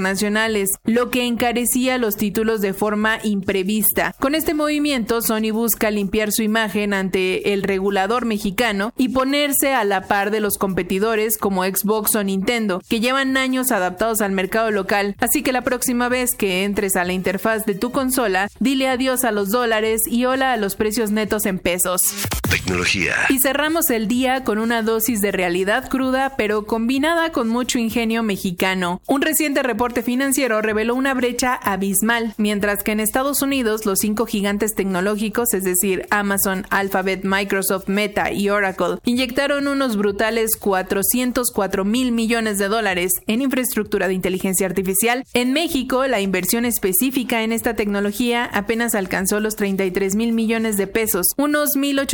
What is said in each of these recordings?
internacionales, lo que encarecía los títulos de forma imprevista. Con este movimiento, Sony busca limpiar su imagen ante el regulador mexicano y ponerse a la par de los competidores como Xbox o Nintendo, que llevan años adaptados al mercado local, así que la próxima vez que entres a la interfaz de tu consola, dile adiós a los dólares y hola a los precios netos en pesos. Tecnología. Y cerramos el día con una dosis de realidad cruda, pero combinada con mucho ingenio mexicano. Un reciente reporte financiero reveló una brecha abismal, mientras que en Estados Unidos los 5 gigantes tecnológicos, es decir, Amazon, Alphabet, Microsoft, Meta y Oracle, inyectaron unos brutales $404 mil millones en infraestructura de inteligencia artificial. En México, la inversión específica en esta tecnología apenas alcanzó los 33 mil millones de pesos, unos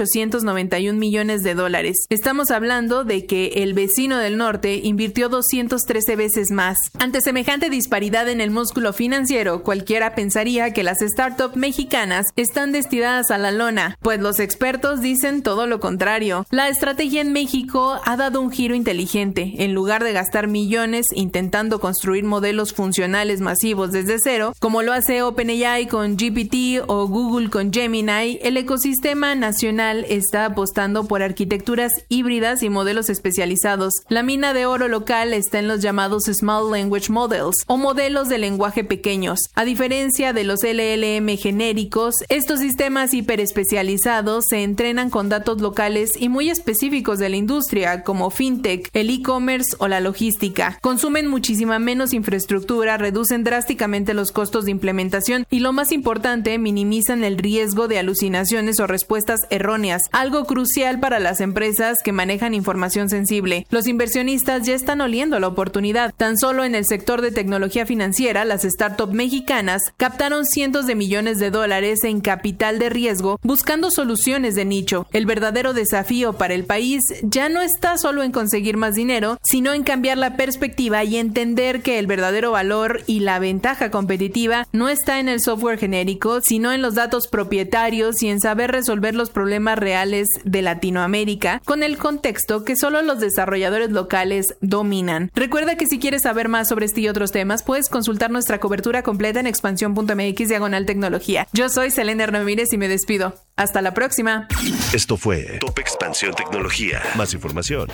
1,891 millones de dólares. Estamos hablando de que el vecino del norte invirtió 213 veces más. Ante semejante disparidad en el músculo financiero, cualquiera pensaría que las startups mexicanas están destinadas a la lona, pues los expertos dicen todo lo contrario. La estrategia en México ha dado un giro inteligente. En lugar de gastar millones intentando construir modelos funcionales masivos desde cero, como lo hace OpenAI con GPT o Google con Gemini, el ecosistema nacional está apostando por arquitecturas híbridas y modelos especializados. La mina de oro local está en los llamados Small Language Models o modelos de lenguaje pequeños. A diferencia de los LLM genéricos, estos sistemas hiperespecializados se entrenan con datos locales y muy específicos de la industria, como fintech, el e-commerce o la logística. Consumen muchísima menos infraestructura, reducen drásticamente los costos de implementación y, lo más importante, minimizan el riesgo de alucinaciones o respuestas erróneas, algo crucial para las empresas que manejan información sensible. Los inversionistas ya están oliendo la oportunidad. Tan solo en el sector de tecnología financiera, las startups mexicanas captaron cientos de millones de dólares en capital de riesgo buscando soluciones de nicho. El verdadero desafío para el país ya no está solo en conseguir más dinero, sino en cambiar la perspectiva y entender que el verdadero valor y la ventaja competitiva no está en el software genérico, sino en los datos propietarios y en saber resolver los problemas reales de Latinoamérica con el contexto que solo los desarrolladores locales dominan. Recuerda que si quieres saber más sobre este y otros temas, puedes consultar nuestra cobertura completa en expansión.mx/tecnología. Yo soy Selena Ramírez y me despido. Hasta la próxima. Esto fue Top Expansión Tecnología. Más información,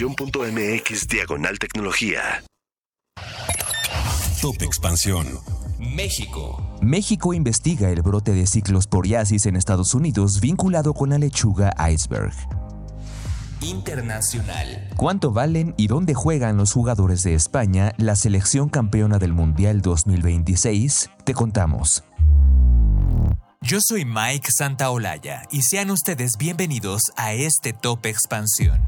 expansión.mx/tecnología. Top Expansión. México investiga el brote de ciclosporiasis en Estados Unidos vinculado con la lechuga iceberg. Internacional. ¿Cuánto valen y dónde juegan los jugadores de España, la selección campeona del Mundial 2026? Te contamos. Yo soy Mike Santaolalla y sean ustedes bienvenidos a este Top Expansión.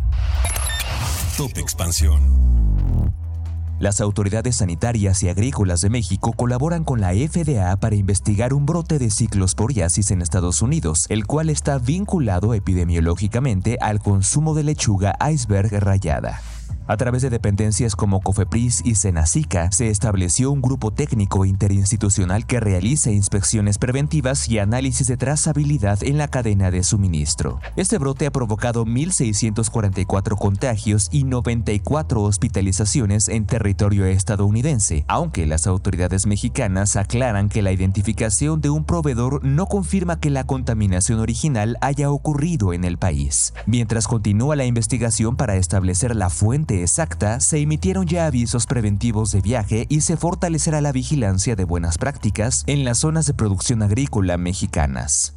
Top Expansión. Las autoridades sanitarias y agrícolas de México colaboran con la FDA para investigar un brote de ciclosporiasis en Estados Unidos, el cual está vinculado epidemiológicamente al consumo de lechuga iceberg rayada. A través de dependencias como COFEPRIS y Senacica, se estableció un grupo técnico interinstitucional que realiza inspecciones preventivas y análisis de trazabilidad en la cadena de suministro. Este brote ha provocado 1,644 contagios y 94 hospitalizaciones en territorio estadounidense, aunque las autoridades mexicanas aclaran que la identificación de un proveedor no confirma que la contaminación original haya ocurrido en el país. Mientras continúa la investigación para establecer la fuente exacta, se emitieron ya avisos preventivos de viaje y se fortalecerá la vigilancia de buenas prácticas en las zonas de producción agrícola mexicanas.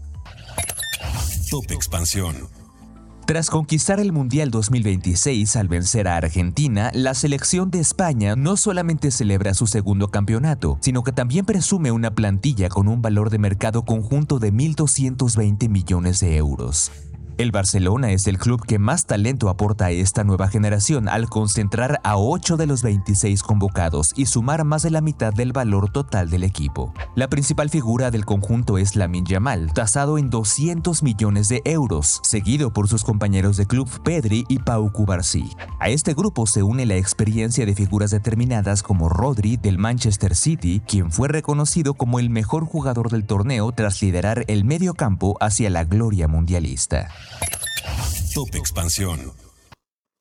Top Expansión. Tras conquistar el Mundial 2026 al vencer a Argentina, la selección de España no solamente celebra su segundo campeonato, sino que también presume una plantilla con un valor de mercado conjunto de 1,220 millones de euros. El Barcelona es el club que más talento aporta a esta nueva generación al concentrar a 8 de los 26 convocados y sumar más de la mitad del valor total del equipo. La principal figura del conjunto es Lamine Yamal, tasado en 200 millones de euros, seguido por sus compañeros de club Pedri y Pau Cubarsí. A este grupo se une la experiencia de figuras determinadas como Rodri del Manchester City, quien fue reconocido como el mejor jugador del torneo tras liderar el mediocampo hacia la gloria mundialista. Top Expansión.